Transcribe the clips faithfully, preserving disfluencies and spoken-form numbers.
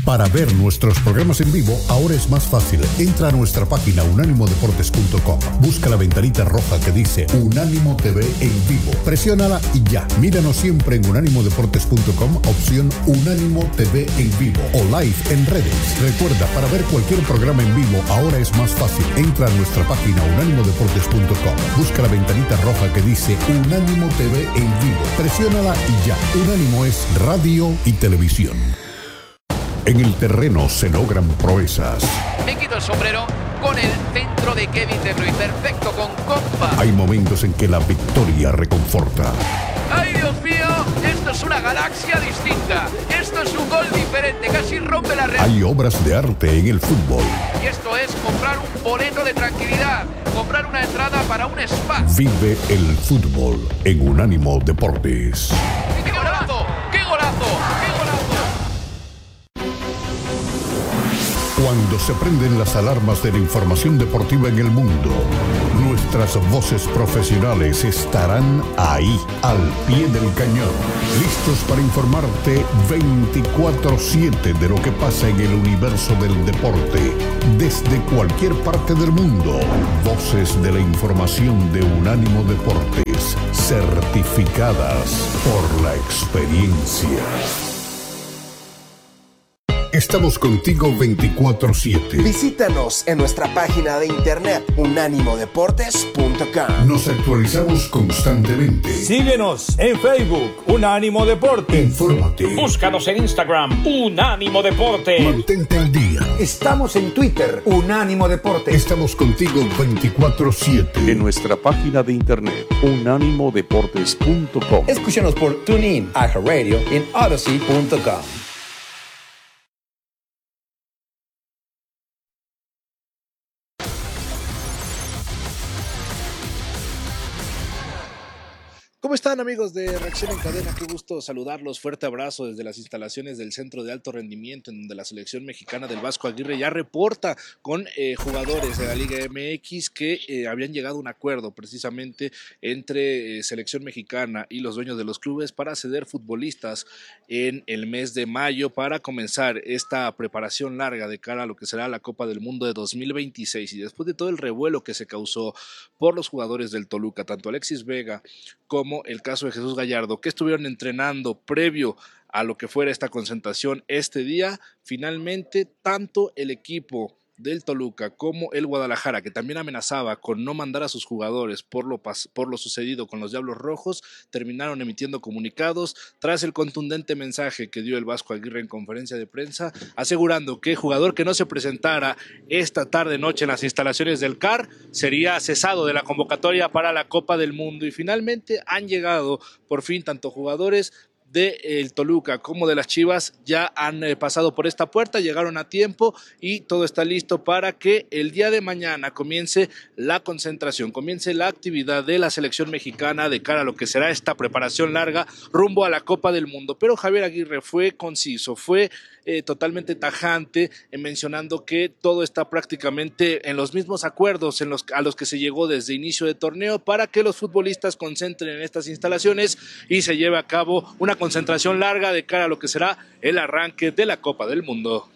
Para ver nuestros programas en vivo, ahora es más fácil. Entra a nuestra página unánimo deportes punto com. Busca la ventanita roja que dice Unánimo T V en vivo. Presiónala y ya. Míranos siempre en unánimo deportes punto com, opción Unánimo T V en vivo o live en redes. Recuerda, para ver cualquier programa en vivo, ahora es más fácil. Entra a nuestra página unánimo deportes punto com. Busca la ventanita roja que dice Unánimo T V en vivo. Presiónala y ya. Unánimo es radio y televisión. En el terreno se logran proezas. Me quito el sombrero con el centro de Kevin De Bruyne. Perfecto, con compa. Hay momentos en que la victoria reconforta. ¡Ay, Dios mío! Esto es una galaxia distinta. Esto es un gol diferente. Casi rompe la red. Hay obras de arte en el fútbol. Y esto es comprar un boleto de tranquilidad. Comprar una entrada para un spa. Vive el fútbol en Unánimo Deportes. ¡Qué golazo! ¡Qué golazo! ¡Qué golazo! Cuando se prenden las alarmas de la información deportiva en el mundo, nuestras voces profesionales estarán ahí, al pie del cañón, listos para informarte veinticuatro siete de lo que pasa en el universo del deporte, desde cualquier parte del mundo. Voces de la información de Unánimo Deportes, certificadas por la experiencia. Estamos contigo veinticuatro siete. Visítanos en nuestra página de internet unánimo deportes punto com. Nos actualizamos constantemente. Síguenos en Facebook, Unánimo Deportes. Infórmate. Búscanos en Instagram, Unánimo Deportes. Mantente al día. Estamos en Twitter, Unánimo Deportes. Estamos contigo veinticuatro siete. En nuestra página de internet, unánimo deportes punto com. Escúchanos por TuneIn, iHeartRadio y en Odyssey punto com. ¿Cómo están, amigos de Reacción en Cadena? Qué gusto saludarlos. Fuerte abrazo desde las instalaciones del Centro de Alto Rendimiento, en donde la selección mexicana del Vasco Aguirre ya reporta con eh, jugadores de la Liga M X que eh, habían llegado a un acuerdo precisamente entre eh, selección mexicana y los dueños de los clubes para ceder futbolistas en el mes de mayo para comenzar esta preparación larga de cara a lo que será la Copa del Mundo de dos mil veintiséis. Y después de todo el revuelo que se causó por los jugadores del Toluca, tanto Alexis Vega como el caso de Jesús Gallardo, que estuvieron entrenando previo a lo que fuera esta concentración este día, finalmente tanto el equipo del Toluca como el Guadalajara, que también amenazaba con no mandar a sus jugadores por lo, por lo sucedido con los Diablos Rojos, terminaron emitiendo comunicados tras el contundente mensaje que dio el Vasco Aguirre en conferencia de prensa, asegurando que el jugador que no se presentara esta tarde noche en las instalaciones del C A R sería cesado de la convocatoria para la Copa del Mundo. Y finalmente han llegado por fin tanto jugadores del Toluca como de las Chivas, ya han eh, pasado por esta puerta, llegaron a tiempo y todo está listo para que el día de mañana comience la concentración, comience la actividad de la selección mexicana de cara a lo que será esta preparación larga rumbo a la Copa del Mundo. Pero Javier Aguirre fue conciso, fue eh, totalmente tajante en mencionando que todo está prácticamente en los mismos acuerdos en los, a los que se llegó desde inicio de torneo para que los futbolistas concentren en estas instalaciones y se lleve a cabo una concentración larga de cara a lo que será el arranque de la Copa del Mundo.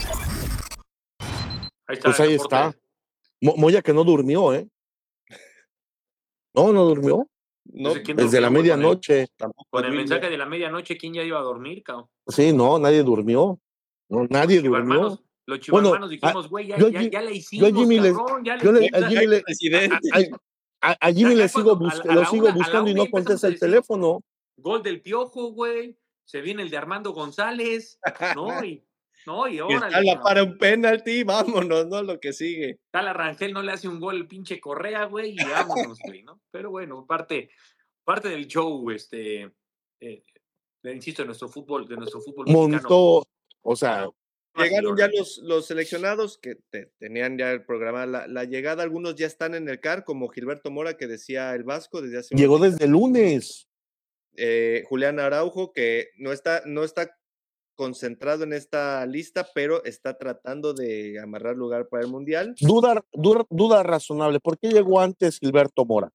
Ahí está, pues ahí está. Mo- Moya que no durmió, ¿eh? No, no durmió. No, desde la medianoche. Con el mensaje de la medianoche, ¿quién ya iba a dormir, cabrón? Sí, no, nadie durmió. No, nadie Los durmió. chivarmanos, los chivarmanos Bueno, dijimos, a- güey, ya, yo ya, allí- ya la yo hicimos, a Jimmy le- cabrón, ya la yo le- hicimos. a Jimmy le- a- a- a Jimmy Ya le sigo, cuando- bus- a la- a lo la sigo una- a la buscando y una no empezamos contesta a el decir, teléfono. Gol del Piojo, güey. Se viene el de Armando González, ¿no? Y, no, y órale. Está la cabrón. para un penalti, vámonos, ¿no? Lo que sigue. Tal Rangel no le hace un gol el pinche Correa, güey, y vámonos, güey, ¿no? Pero bueno, parte, parte del show, este, eh, le insisto, de nuestro fútbol, de nuestro fútbol mexicano. Montó, o sea, Llegaron ya los, los seleccionados que te- tenían ya el programa, la, la llegada, algunos ya están en el C A R, como Gilberto Mora, que decía el Vasco desde hace llegó unos desde el lunes. eh, Julián Araujo, que no está, no está concentrado en esta lista, pero está tratando de amarrar lugar para el Mundial. Duda, duda, duda razonable. ¿Por qué llegó antes Gilberto Mora?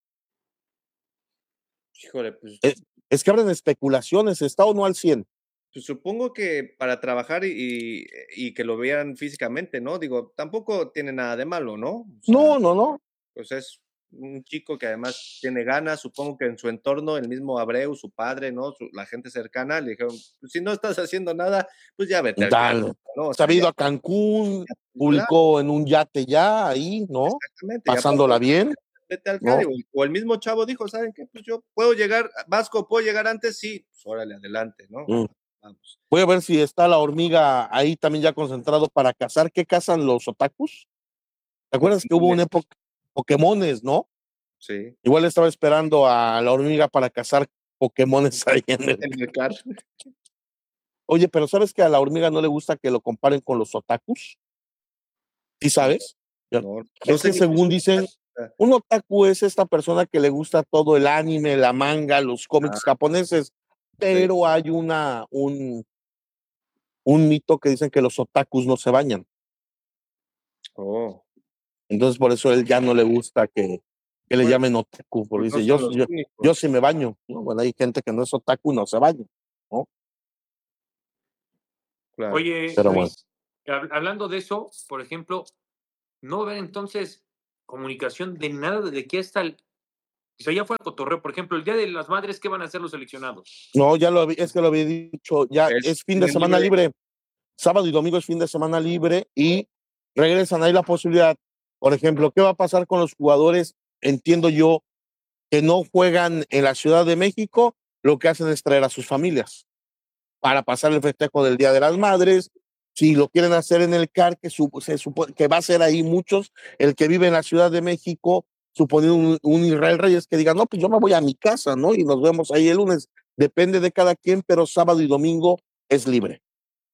Híjole, pues Es, es que abren especulaciones. ¿Está o no al cien? Pues supongo que para trabajar y, y, y que lo vean físicamente, ¿no? Digo, tampoco tiene nada de malo, ¿no? O sea, no, no, no. Pues es un chico que además tiene ganas, supongo que en su entorno, el mismo Abreu, su padre, ¿no? Su, la gente cercana le dijeron, pues, si no estás haciendo nada, pues ya vete al Dale. campo, ¿no? O Se sea, ha ido ya, a Cancún, ya, publicó claro, en un yate ya ahí, ¿no? exactamente, ya Pasándola pasó, bien, vete al ¿no? Cari. O el mismo chavo dijo, ¿saben qué? Pues yo puedo llegar, Vasco, ¿puedo llegar antes? Sí, pues órale, adelante, ¿no? Mm. Vamos. Voy a ver si está la hormiga ahí también ya concentrado para cazar. ¿Qué cazan los otakus? ¿Te acuerdas que hubo una época Pokémones, no? Sí. Igual estaba esperando a la hormiga para cazar Pokémones ahí en el, en el car. Oye, pero ¿sabes que a la hormiga no le gusta que lo comparen con los otakus? ¿Sí sabes? No, no es que según dicen, un otaku es esta persona que le gusta todo el anime, la manga, los cómics ah, japoneses, pero sí. hay una un, un mito que dicen que los otakus no se bañan. Oh. Entonces por eso a él ya no le gusta que, que le bueno, llamen otaku, porque no dice, yo, yo, yo sí me baño, ¿no? Bueno, hay gente que no es otaku y no se baña, ¿no? Claro. Oye, pero Luis, bueno. hablando de eso, por ejemplo, no va a haber entonces comunicación de nada de que hasta el... O sea, ya fue a cotorreo, por ejemplo, el Día de las Madres, ¿qué van a hacer los seleccionados? No, ya lo es que lo había dicho, ya es, es fin de semana libre. libre, sábado y domingo es fin de semana libre y regresan ahí la posibilidad, por ejemplo, ¿qué va a pasar con los jugadores? Entiendo yo que no juegan en la Ciudad de México, lo que hacen es traer a sus familias para pasar el festejo del Día de las Madres. Si lo quieren hacer en el C A R, que, su, se supone que va a ser ahí muchos, el que vive en la Ciudad de México, suponiendo un, un Israel Reyes que diga, no, pues yo me voy a mi casa, ¿no? Y nos vemos ahí el lunes. Depende de cada quien, pero sábado y domingo es libre.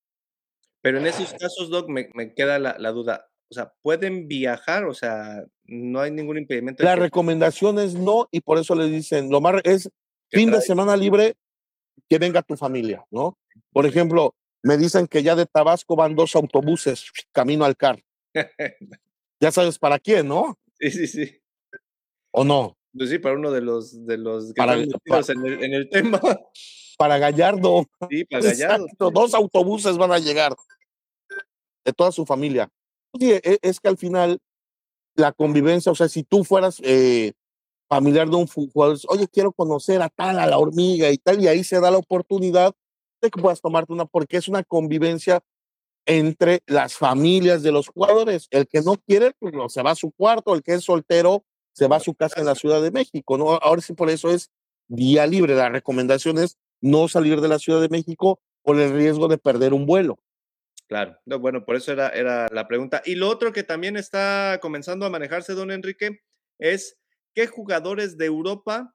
Pero en esos casos, Doc, me, me queda la, la duda. O sea, ¿pueden viajar? O sea, no hay ningún impedimento. La que... recomendación es no, y por eso les dicen, lo más es fin trae? de semana libre, que venga tu familia, ¿no? Por ejemplo, me dicen que ya de Tabasco van dos autobuses camino al C A R. Ya sabes para quién, ¿no? Sí, sí, sí. ¿O no? Pues sí, para uno de los de los que para, están para, en, el, en el tema. Para Gallardo. Sí, para Gallardo. Exacto, dos autobuses van a llegar de toda su familia. Sí, es que al final la convivencia, o sea, si tú fueras eh, familiar de un jugador, oye, quiero conocer a tal, a la hormiga y tal, y ahí se da la oportunidad de que puedas tomarte una, porque es una convivencia entre las familias de los jugadores. El que no quiere, pues no, se va a su cuarto, el que es soltero, se va a su casa en la Ciudad de México, ¿no? Ahora sí, por eso es día libre. La recomendación es no salir de la Ciudad de México por el riesgo de perder un vuelo. Claro, no, bueno, por eso era, era la pregunta. Y lo otro que también está comenzando a manejarse, don Enrique, es qué jugadores de Europa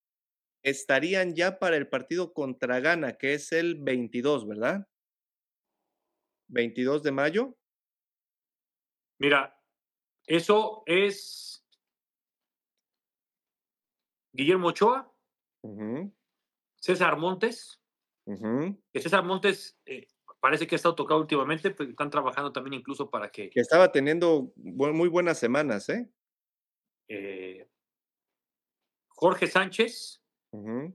estarían ya para el partido contra Ghana, que es el veintidós, ¿verdad? veintidós de mayo. Mira, eso es Guillermo Ochoa, uh-huh. César Montes, uh-huh. que César Montes eh, parece que ha estado tocado últimamente, pero están trabajando también incluso para que... Que estaba teniendo bu- muy buenas semanas, ¿eh? eh Jorge Sánchez. Uh-huh.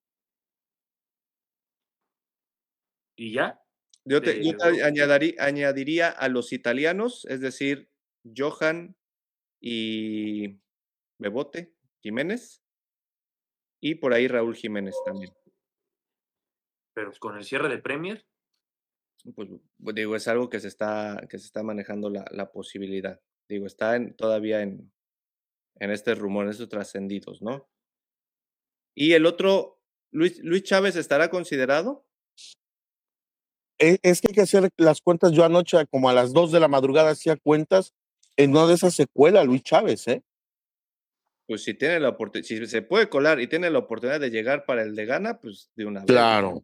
¿Y ya? Yo te, yo te añadiría, añadiría a los italianos, es decir, Johan y Bebote Jiménez, y por ahí Raúl Jiménez también. Pero con el cierre de Premier. Pues digo, es algo que se está, que se está manejando la, la posibilidad. Digo, está en, todavía en, en este rumor, en estos trascendidos, ¿no? Y el otro, Luis, Luis Chávez, ¿estará considerado? Es que hay que hacer las cuentas. Yo anoche, como a las dos de la madrugada, hacía cuentas en una de esas secuelas, Luis Chávez, ¿eh? Pues si tiene la oportunidad, si se puede colar y tiene la oportunidad de llegar para el de Ghana, pues de una vez. Claro.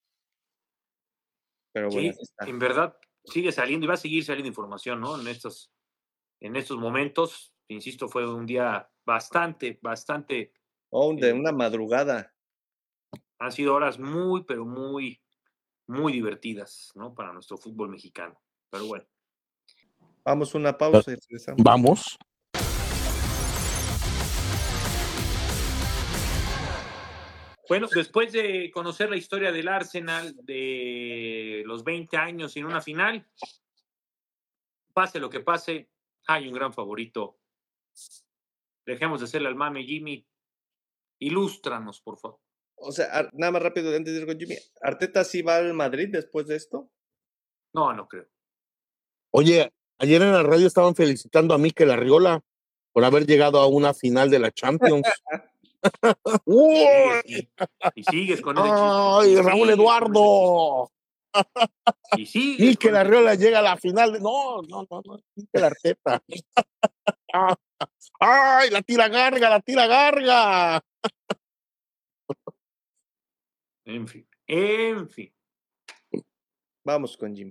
Pero bueno, sí, está. En verdad sigue saliendo y va a seguir saliendo información, ¿no? En estos, en estos momentos, insisto, fue un día bastante, bastante. Oh, de eh, una madrugada. Han sido horas muy, pero muy, muy divertidas, ¿no? Para nuestro fútbol mexicano. Pero bueno. Vamos a una pausa y regresamos. Bueno, después de conocer la historia del Arsenal de los veinte años sin una final, pase lo que pase, hay un gran favorito. Dejemos de hacerle al mame, Jimmy. Ilústranos, por favor. O sea, nada más rápido antes de ir con Jimmy. ¿Arteta sí va al Madrid después de esto? No, no creo. Oye, ayer en la radio estaban felicitando a Mikel Arriola por haber llegado a una final de la Champions. y, y sigues con ese ¡Ay, chiste. Raúl Eduardo! Y sigues Mikel Arriola llega a la final. De... No, no, no, no. Mikel Arteta. ¡Ay, la tira Garga, la tira Garga! En fin, en fin. Vamos con Jimmy.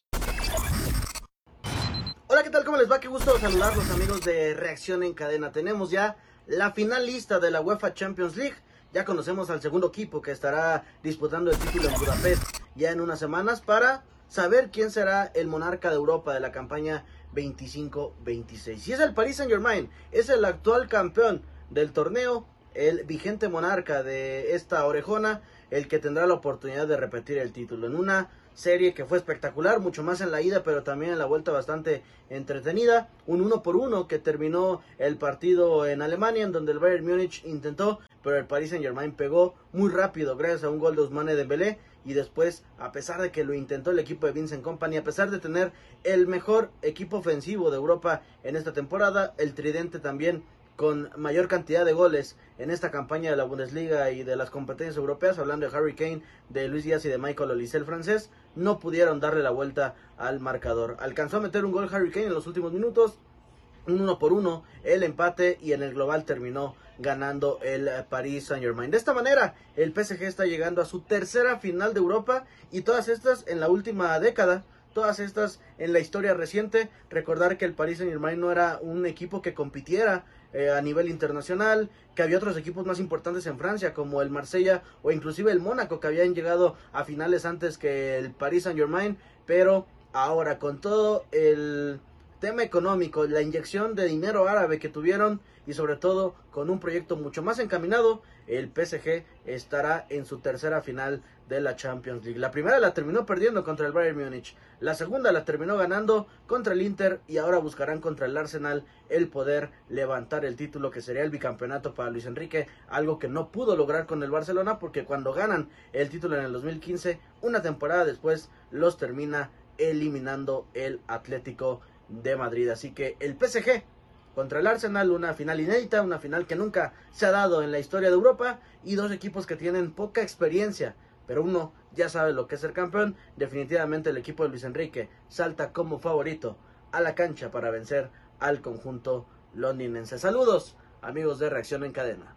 Hola, ¿qué tal? ¿Cómo les va? Qué gusto saludarlos, amigos de Reacción en Cadena. Tenemos ya la final lista de la UEFA Champions League. Ya conocemos al segundo equipo que estará disputando el título en Budapest ya en unas semanas para saber quién será el monarca de Europa de la campaña veinticinco veintiséis. Si es el Paris Saint-Germain, es el actual campeón del torneo, el vigente monarca de esta orejona, el que tendrá la oportunidad de repetir el título en una serie que fue espectacular, mucho más en la ida, pero también en la vuelta bastante entretenida. Un uno por uno que terminó el partido en Alemania, en donde el Bayern Múnich intentó, pero el Paris Saint-Germain pegó muy rápido gracias a un gol de Ousmane Dembélé. Y después, a pesar de que lo intentó el equipo de Vincent Kompany, a pesar de tener el mejor equipo ofensivo de Europa en esta temporada, el tridente también con mayor cantidad de goles en esta campaña de la Bundesliga y de las competencias europeas, hablando de Harry Kane, de Luis Díaz y de Michael Olise, el francés, no pudieron darle la vuelta al marcador. Alcanzó a meter un gol Harry Kane en los últimos minutos, un uno por uno, el empate, y en el global terminó ganando el Paris Saint-Germain. De esta manera, el P S G está llegando a su tercera final de Europa, y todas estas en la última década, todas estas en la historia reciente. Recordar que el Paris Saint-Germain no era un equipo que compitiera eh, a nivel internacional, que había otros equipos más importantes en Francia, como el Marsella o inclusive el Mónaco, que habían llegado a finales antes que el Paris Saint-Germain, pero ahora con todo el tema económico, la inyección de dinero árabe que tuvieron, y sobre todo con un proyecto mucho más encaminado, el P S G estará en su tercera final de la Champions League. La primera la terminó perdiendo contra el Bayern Múnich, la segunda la terminó ganando contra el Inter, y ahora buscarán contra el Arsenal el poder levantar el título, que sería el bicampeonato para Luis Enrique, algo que no pudo lograr con el Barcelona, porque cuando ganan el título en el dos mil quince, una temporada después los termina eliminando el Atlético de Madrid. Así que el P S G contra el Arsenal, una final inédita, una final que nunca se ha dado en la historia de Europa, y dos equipos que tienen poca experiencia, pero uno ya sabe lo que es ser campeón. Definitivamente el equipo de Luis Enrique salta como favorito a la cancha para vencer al conjunto londinense. Saludos, amigos de Reacción en Cadena.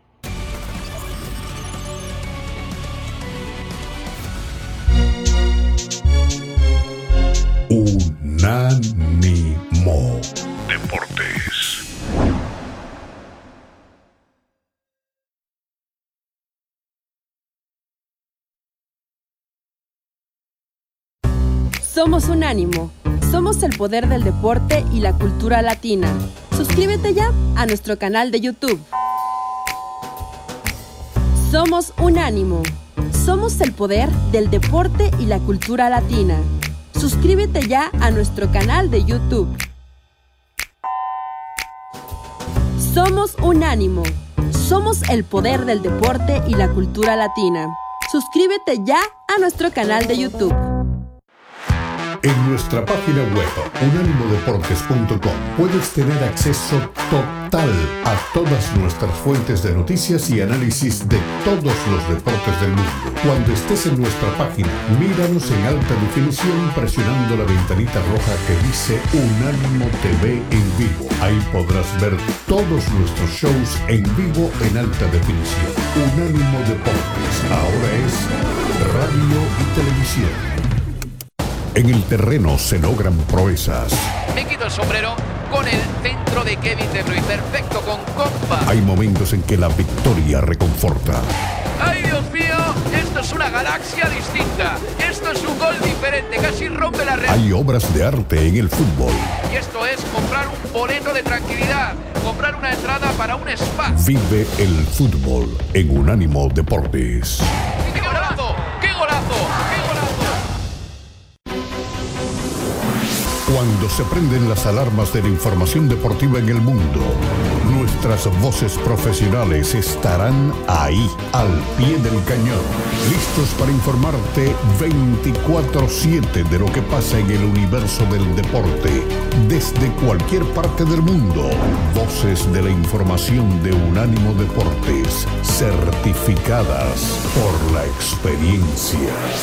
Unánimo Deportes. Somos Unánimo. Somos el poder del deporte y la cultura latina. Suscríbete ya a nuestro canal de YouTube. Somos Unánimo. Somos el poder del deporte y la cultura latina. Suscríbete ya a nuestro canal de YouTube. Somos Unánimo. Somos el poder del deporte y la cultura latina. Suscríbete ya a nuestro canal de YouTube. En nuestra página web, unánimo deportes punto com, puedes tener acceso total a todas nuestras fuentes de noticias y análisis de todos los deportes del mundo. Cuando estés en nuestra página, míranos en alta definición presionando la ventanita roja que dice Unánimo T V en vivo. Ahí podrás ver todos nuestros shows en vivo en alta definición. Unánimo Deportes, ahora es radio y televisión. En el terreno se logran proezas. Me quito el sombrero con el centro de Kevin De Bruyne, perfecto con compa. Hay momentos en que la victoria reconforta. ¡Ay, Dios mío! Esto es una galaxia distinta. Esto es un gol diferente, casi rompe la red. Hay obras de arte en el fútbol. Y esto es comprar un boleto de tranquilidad, comprar una entrada para un spa. Vive el fútbol en Unánimo Deportes. ¡Qué golazo! ¡Qué golazo! ¡Qué golazo! Cuando se prenden las alarmas de la información deportiva en el mundo, nuestras voces profesionales estarán ahí, al pie del cañón, listos para informarte veinticuatro siete de lo que pasa en el universo del deporte, desde cualquier parte del mundo. Voces de la información de Unánimo Deportes, certificadas por la experiencia.